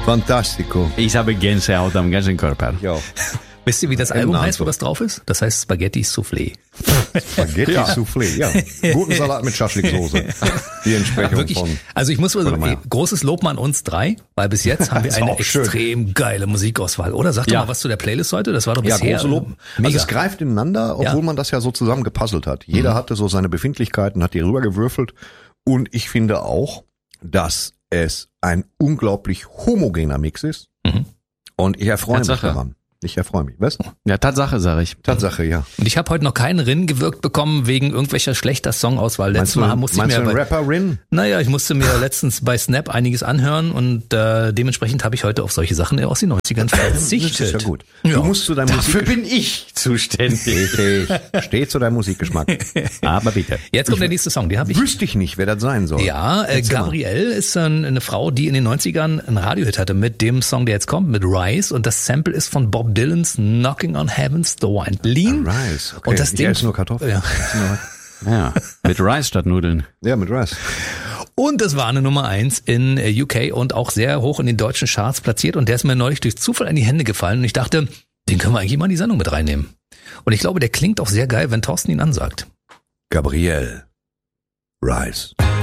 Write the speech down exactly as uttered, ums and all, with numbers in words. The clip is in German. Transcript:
Fantastico. Ich habe Gänsehaut am ganzen Körper. Ja. Wisst ihr, wie das Album heißt, wo das drauf ist? Das heißt Spaghetti Soufflé. Spaghetti ja. Soufflé, ja. Guten Salat mit Schaschliksoße. Die Entsprechung Wirklich, von... also ich muss mal sagen, Meyer. großes Lob mal an uns drei, weil bis jetzt haben wir ist eine auch schön. extrem geile Musikauswahl, oder? Sag doch Ja. mal was zu der Playlist heute, das war doch Ja, bisher große Lob. mega. Also es greift ineinander, obwohl Ja. man das ja so zusammen gepuzzelt hat. Jeder Mhm. hatte so seine Befindlichkeiten, hat die rübergewürfelt. Und ich finde auch, dass es ein unglaublich homogener Mix ist. Mhm. Und ich erfreue mich Tatsache. daran. Ich erfreue mich. Was? Ja, Tatsache, sage ich. Tatsache, ja. Und ich habe heute noch keinen Rin gewirkt bekommen wegen irgendwelcher schlechter Songauswahl. Letztes Meinst Mal du, musste ich meinst mir du einen bei, Rapper Rin? naja, ich musste mir letztens bei Snap einiges anhören und äh, dementsprechend habe ich heute auf solche Sachen aus den neunzigern verzichtet. Das ist ja gut. Ja. Du musst zu deinem Dafür Musik... bin ich zuständig. Richtig. Steh zu deinem Musikgeschmack. Aber bitte. Jetzt kommt der nächste Song, den habe ich. Wüsste ich nicht, wer das sein soll. Ja, äh, Erzähl mal. Gabrielle ist äh, eine Frau, die in den neunzigern einen Radiohit hatte mit dem Song, der jetzt kommt, mit Rise. Und das Sample ist von Bob Dylans Knocking on Heaven's Door. And Lean. Rise, okay. Und das Ich Ding, esse nur Kartoffeln. Ja. Ja, mit Reis statt Nudeln. Ja, mit Rice. Und das war eine Nummer eins in äh, U K und auch sehr hoch in den deutschen Charts platziert. Und der ist mir neulich durch Zufall in die Hände gefallen. Und ich dachte, den können wir eigentlich mal in die Sendung mit reinnehmen. Und ich glaube, der klingt auch sehr geil, wenn Thorsten ihn ansagt. Gabrielle. Rice.